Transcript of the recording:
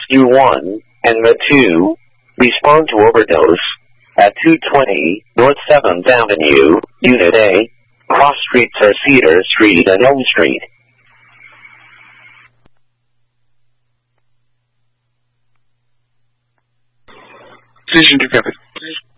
U1 and MA2 respond to overdose at 220 North 7th Avenue, Unit A. Cross streets are Cedar Street and Elm Street. Station to Captain.